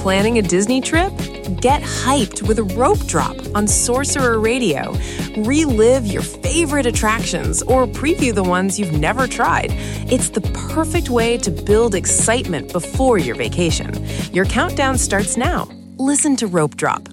Planning a Disney trip? Get hyped with a Rope Drop on Sorcerer Radio. Relive your favorite attractions or preview the ones you've never tried. It's the perfect way to build excitement before your vacation. Your countdown starts now. Listen to Rope Drop.